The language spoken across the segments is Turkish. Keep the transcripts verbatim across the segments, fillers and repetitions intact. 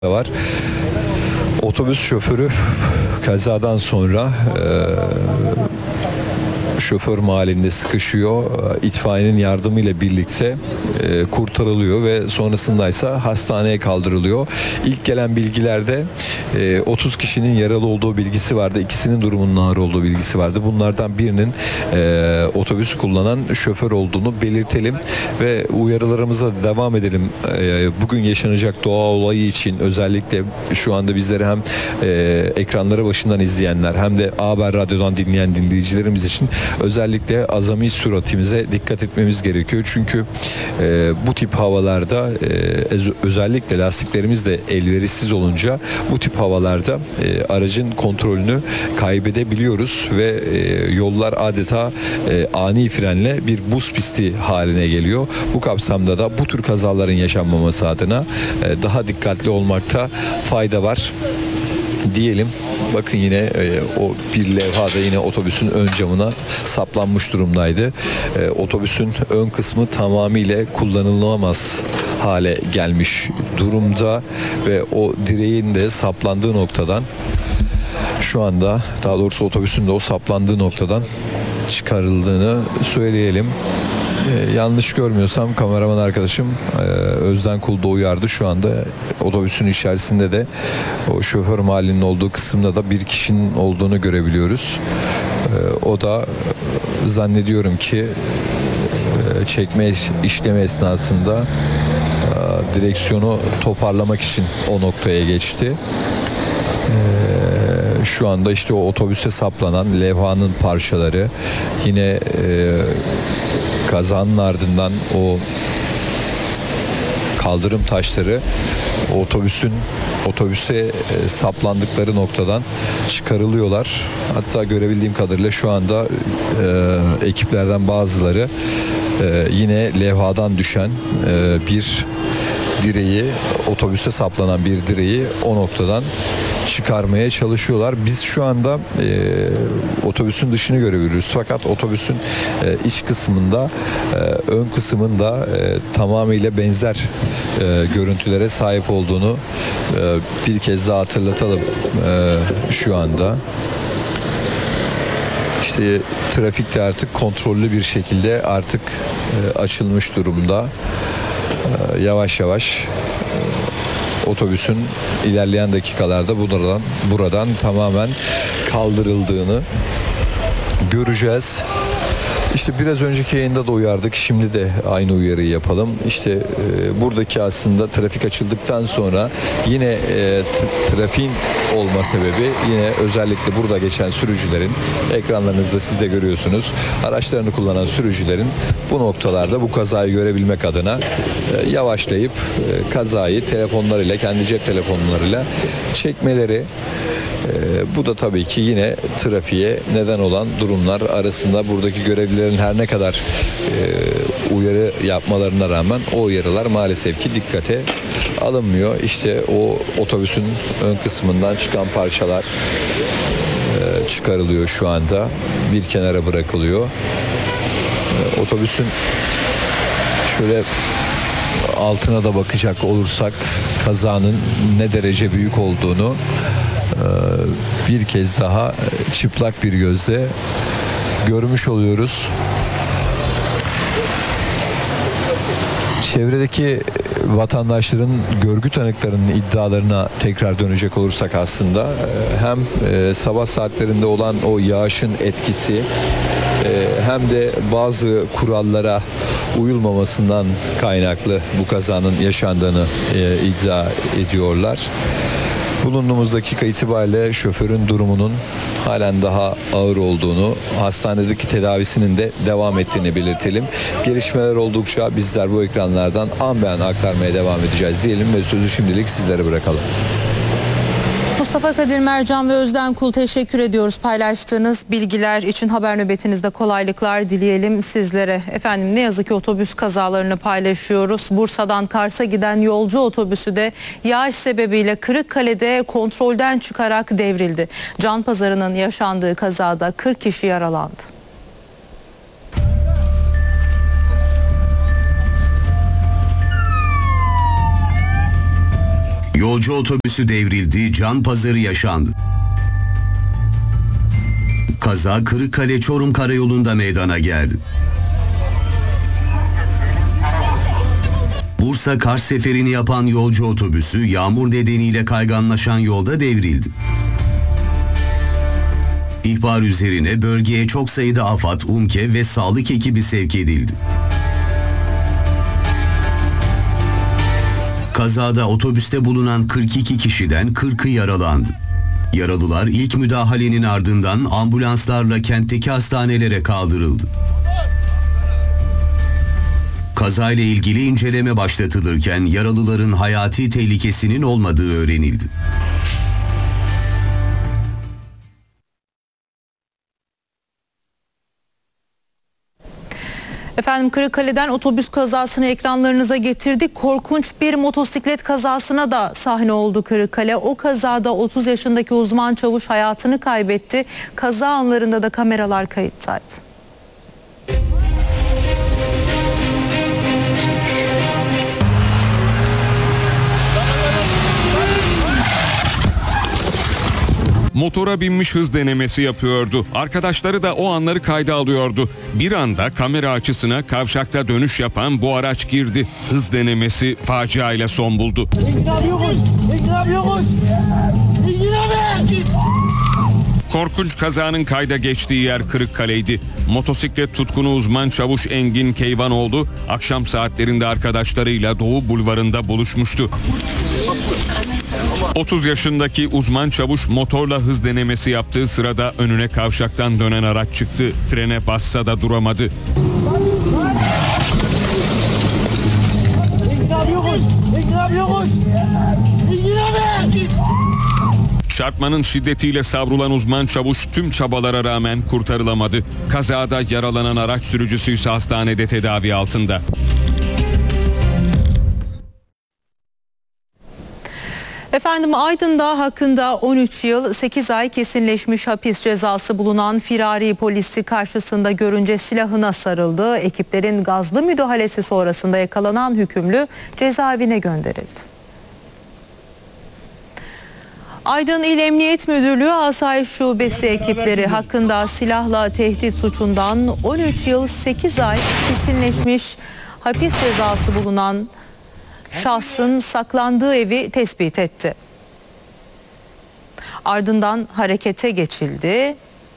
var. Otobüs şoförü kazadan sonra e, şoför mahallinde sıkışıyor. İtfaiyenin yardımıyla birlikte e, kurtarılıyor ve sonrasında ise hastaneye kaldırılıyor. İlk gelen bilgilerde e, otuz kişinin yaralı olduğu bilgisi vardı. İkisinin durumunun ağır olduğu bilgisi vardı. Bunlardan birinin e, otobüs kullanan şoför olduğunu belirtelim ve uyarılarımıza devam edelim. E, bugün yaşanacak doğa olayı için özellikle şu anda bizleri hem e, ekranları başından izleyenler hem de Haber Radyo'dan dinleyen dinleyicilerimiz için özellikle azami süratimize dikkat etmemiz gerekiyor. Çünkü e, bu tip havalarda e, özellikle lastiklerimiz de elverişsiz olunca bu tip havalarda e, aracın kontrolünü kaybedebiliyoruz ve e, yollar adeta e, ani frenle bir buz pisti haline geliyor. Bu kapsamda da bu tür kazaların yaşanmaması adına e, daha dikkatli olmakta fayda var diyelim. Bakın yine e, o bir levhada yine otobüsün ön camına saplanmış durumdaydı. E, otobüsün ön kısmı tamamıyla kullanılamaz hale gelmiş durumda ve o direğin de saplandığı noktadan şu anda, daha doğrusu otobüsün de o saplandığı noktadan çıkarıldığını söyleyelim. Ee, yanlış görmüyorsam kameraman arkadaşım e, Özden Kul da uyardı. Şu anda otobüsün içerisinde de o şoför mahallinin olduğu kısımda da bir kişinin olduğunu görebiliyoruz. E, o da e, zannediyorum ki e, çekme işlemi esnasında e, direksiyonu toparlamak için o noktaya geçti. E, şu anda işte o otobüse saplanan levhanın parçaları, yine e, kazanın ardından o kaldırım taşları otobüsün otobüse e, saplandıkları noktadan çıkarılıyorlar. Hatta görebildiğim kadarıyla şu anda e, ekiplerden bazıları e, yine levhadan düşen e, bir direği, otobüse saplanan bir direği o noktadan çıkarmaya çalışıyorlar. Biz şu anda e, otobüsün dışını görebiliyoruz. Fakat otobüsün e, iç kısmında, e, ön kısmında e, tamamıyla benzer e, görüntülere sahip olduğunu e, bir kez daha hatırlatalım e, şu anda. İşte trafikte artık kontrollü bir şekilde artık e, açılmış durumda. E, yavaş yavaş otobüsün ilerleyen dakikalarda buradan, buradan tamamen kaldırıldığını göreceğiz. İşte biraz önceki yayında da uyardık. Şimdi de aynı uyarıyı yapalım. İşte e, buradaki aslında trafik açıldıktan sonra yine e, trafiğin olma sebebi yine özellikle burada geçen sürücülerin, ekranlarınızda siz de görüyorsunuz, araçlarını kullanan sürücülerin bu noktalarda bu kazayı görebilmek adına e, yavaşlayıp e, kazayı telefonlarıyla, kendi cep telefonlarıyla çekmeleri. Ee, bu da tabii ki yine trafiğe neden olan durumlar arasında. Buradaki görevlilerin her ne kadar e, uyarı yapmalarına rağmen o uyarılar maalesef ki dikkate alınmıyor. İşte o otobüsün ön kısmından çıkan parçalar e, çıkarılıyor şu anda. Bir kenara bırakılıyor. E, otobüsün şöyle altına da bakacak olursak kazanın ne derece büyük olduğunu bir kez daha çıplak bir gözle görmüş oluyoruz. Çevredeki vatandaşların görgü tanıklarının iddialarına tekrar dönecek olursak aslında hem sabah saatlerinde olan o yağışın etkisi hem de bazı kurallara uyulmamasından kaynaklı bu kazanın yaşandığını iddia ediyorlar. Bulunduğumuz dakika itibariyle şoförün durumunun halen daha ağır olduğunu, hastanedeki tedavisinin de devam ettiğini belirtelim. Gelişmeler oldukça bizler bu ekranlardan an be an aktarmaya devam edeceğiz diyelim ve sözü şimdilik sizlere bırakalım. Mustafa Kadir Mercan ve Özden Kul, teşekkür ediyoruz paylaştığınız bilgiler için. Haber nöbetinizde kolaylıklar dileyelim sizlere. Efendim, ne yazık ki otobüs kazalarını paylaşıyoruz. Bursa'dan Kars'a giden yolcu otobüsü de yağış sebebiyle Kırıkkale'de kontrolden çıkarak devrildi. Canpazarı'nın yaşandığı kazada kırk kişi yaralandı. Yolcu otobüsü devrildi, can pazarı yaşandı. Kaza Kırıkkale-Çorum Karayolu'nda meydana geldi. Bursa-Kars seferini yapan yolcu otobüsü yağmur nedeniyle kayganlaşan yolda devrildi. İhbar üzerine bölgeye çok sayıda AFAD, UMKE ve sağlık ekibi sevk edildi. Kazada otobüste bulunan kırk iki kişiden kırkı yaralandı. Yaralılar ilk müdahalenin ardından ambulanslarla kentteki hastanelere kaldırıldı. Kazayla ilgili inceleme başlatılırken yaralıların hayati tehlikesinin olmadığı öğrenildi. Efendim Kırıkkale'den otobüs kazasını ekranlarınıza getirdik. Korkunç bir motosiklet kazasına da sahne oldu Kırıkkale. O kazada otuz yaşındaki uzman çavuş hayatını kaybetti. Kaza anlarında da kameralar kayıttaydı. Motora binmiş hız denemesi yapıyordu. Arkadaşları da o anları kayda alıyordu. Bir anda kamera açısına kavşakta dönüş yapan bu araç girdi. Hız denemesi faciayla son buldu. Korkunç kazanın kayda geçtiği yer Kırıkkale'ydi. Motosiklet tutkunu uzman çavuş Engin Keyvanoğlu akşam saatlerinde arkadaşlarıyla Doğu Bulvarı'nda buluşmuştu. otuz yaşındaki uzman çavuş motorla hız denemesi yaptığı sırada önüne kavşaktan dönen araç çıktı. Frene bassa da duramadı. Çarpmanın şiddetiyle savrulan uzman çavuş tüm çabalara rağmen kurtarılamadı. Kazada yaralanan araç sürücüsü ise hastanede tedavi altında. Efendim Aydın'da hakkında on üç yıl sekiz ay kesinleşmiş hapis cezası bulunan firari polisi karşısında görünce silahına sarıldı. Ekiplerin gazlı müdahalesi sonrasında yakalanan hükümlü cezaevine gönderildi. Aydın İl Emniyet Müdürlüğü Asayiş Şubesi ekipleri hakkında silahla tehdit suçundan on üç yıl sekiz ay kesinleşmiş hapis cezası bulunan şahsın saklandığı evi tespit etti. Ardından harekete geçildi.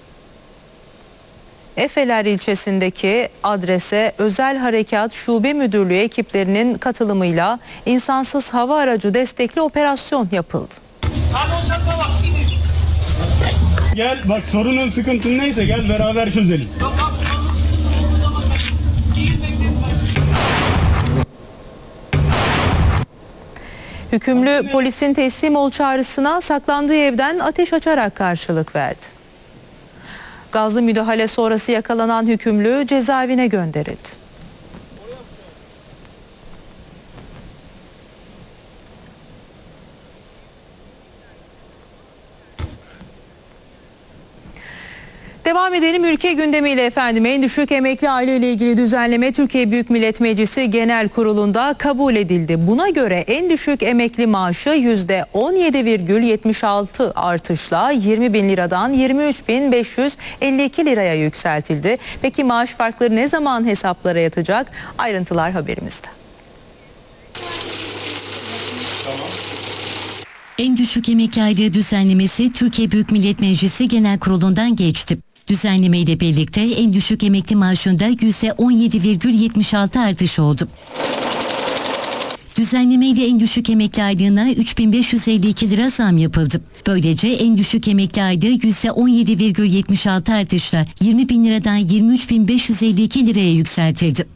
Efeler ilçesindeki adrese Özel Harekat Şube Müdürlüğü ekiplerinin katılımıyla insansız hava aracı destekli operasyon yapıldı. Gel bak, sorunun sıkıntın neyse gel beraber çözelim. Hükümlü polisin teslim ol çağrısına saklandığı evden ateş açarak karşılık verdi. Gazlı müdahale sonrası yakalanan hükümlü cezaevine gönderildi. Devam edelim ülke gündemiyle efendim. En düşük emekli aile ile ilgili düzenleme Türkiye Büyük Millet Meclisi Genel Kurulu'nda kabul edildi. Buna göre en düşük emekli maaşı yüzde on yedi virgül yetmiş altı artışla yirmi bin liradan yirmi üç bin beş yüz elli iki liraya yükseltildi. Peki maaş farkları ne zaman hesaplara yatacak? Ayrıntılar haberimizde. En düşük emekli aylığı düzenlemesi Türkiye Büyük Millet Meclisi Genel Kurulu'ndan geçti. Düzenleme ile birlikte en düşük emekli maaşında yüzde on yedi virgül yetmiş altı artış oldu. Düzenleme ile en düşük emekli aylığına üç bin beş yüz elli iki lira zam yapıldı. Böylece en düşük emekli aylığı yüzde on yedi virgül yetmiş altı artışla yirmi bin liradan yirmi üç bin beş yüz elli iki liraya yükseltildi.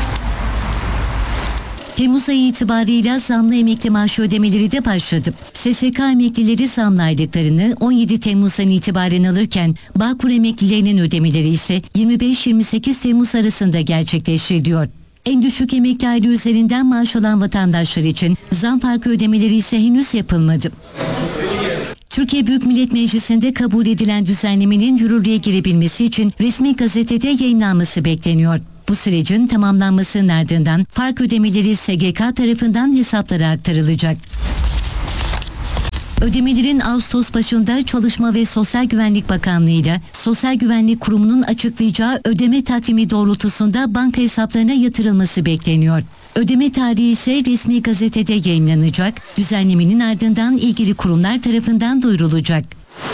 Temmuz ayı itibarıyla zamlı emekli maaşı ödemeleri de başladı. S S K emeklileri zamlı aylıklarını on yedi Temmuz'dan itibaren alırken Bağkur emeklilerinin ödemeleri ise yirmi beş yirmi sekiz Temmuz arasında gerçekleştiriliyor. En düşük emekli aylığı üzerinden maaş alan vatandaşlar için zam farkı ödemeleri ise henüz yapılmadı. Türkiye Büyük Millet Meclisi'nde kabul edilen düzenlemenin yürürlüğe girebilmesi için resmi gazetede yayınlanması bekleniyor. Bu sürecin tamamlanmasının ardından fark ödemeleri S G K tarafından hesaplara aktarılacak. Ödemelerin Ağustos başında Çalışma ve Sosyal Güvenlik Bakanlığı ile Sosyal Güvenlik Kurumu'nun açıklayacağı ödeme takvimi doğrultusunda banka hesaplarına yatırılması bekleniyor. Ödeme tarihi ise resmi gazetede yayımlanacak, düzenlemenin ardından ilgili kurumlar tarafından duyurulacak.